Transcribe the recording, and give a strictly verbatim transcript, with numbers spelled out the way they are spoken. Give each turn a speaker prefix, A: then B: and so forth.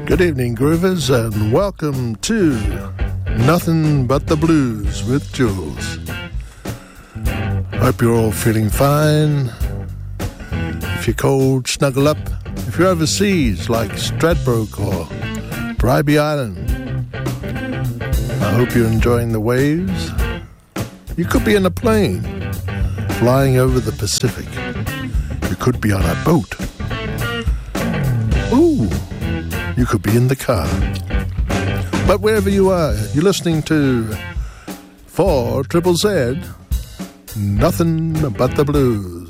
A: Good evening, groovers, and welcome to Nothing But the Blues with Jules. Hope you're all feeling fine. If you're cold, snuggle up. If you're overseas, like Stradbroke or Bribey Island, I hope you're enjoying the waves. You could be in a plane, flying over the Pacific. You could be on a boat. Ooh, you could be in the car. But wherever you are, you're listening to four Triple Z, Nothing But the Blues.